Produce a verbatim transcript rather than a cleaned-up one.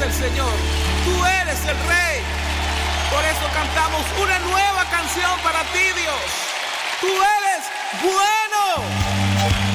el Señor, tú eres el Rey. Por eso cantamos una nueva canción para ti, Dios.